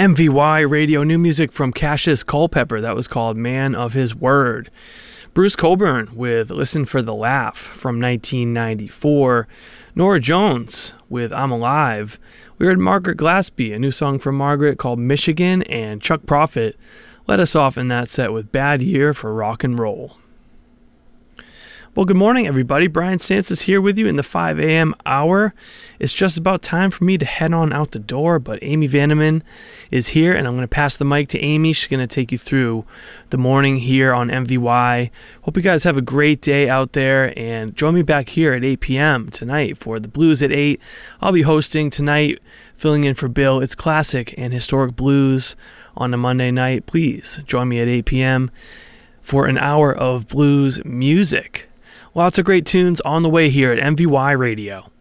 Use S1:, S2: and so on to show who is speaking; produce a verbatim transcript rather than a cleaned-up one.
S1: M V Y Radio, new music from Cassius Culpepper. That was called Man of His Word. Bruce Cockburn with Listen for the Laugh from nineteen ninety-four. Nora Jones with I'm Alive. We heard Margaret Glaspie, a new song from Margaret called Michigan, and Chuck Prophet led us off in that set with Bad Year for Rock and Roll. Well, good morning, everybody. Brian Stancis here with you in the five a.m. hour. It's just about time for me to head on out the door, but Amy Vandeman is here, and I'm going to pass the mic to Amy. She's going to take you through the morning here on M V Y. Hope you guys have a great day out there, and join me back here at eight p.m. tonight for the Blues at eight. I'll be hosting tonight, filling in for Bill. It's classic and historic blues on a Monday night. Please join me at eight p.m. for an hour of blues music. Lots of great tunes on the way here at M V Y Radio.